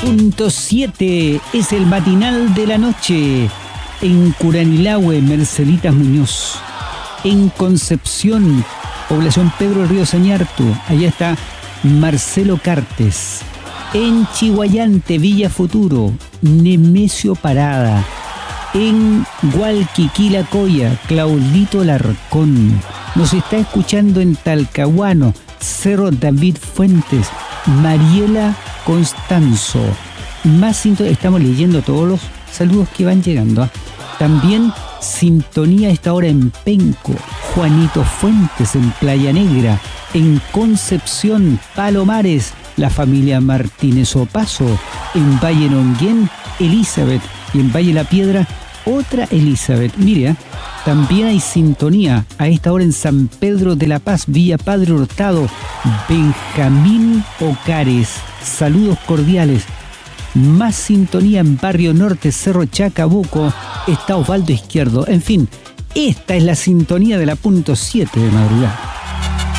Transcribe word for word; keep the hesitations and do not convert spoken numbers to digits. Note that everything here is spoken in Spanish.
punto siete es el matinal de la noche. En Curanilahue, Merceditas Muñoz. En Concepción, población Pedro Río Sañartu, allá está Marcelo Cartes. En Chihuayante, Villa Futuro, Nemesio Parada. En Hualquiquilacoya, Claudito Larcón. Nos está escuchando en Talcahuano, Cerro David Fuentes, Mariela Constanzo. Más sintonía, estamos leyendo todos los saludos que van llegando. ¿eh? También sintonía a esta hora en Penco, Juanito Fuentes en Playa Negra, en Concepción, Palomares, la familia Martínez Opaso, en Valle Nonguén, Elizabeth, y en Valle La Piedra, otra Elizabeth. Mire, ¿eh? También hay sintonía a esta hora en San Pedro de la Paz, Villa Padre Hurtado, Benjamín Ocares. Saludos cordiales. Más sintonía en Barrio Norte, Cerro Chacabuco, está Osvaldo Izquierdo. En fin, esta es la sintonía de la punto siete de madrugada.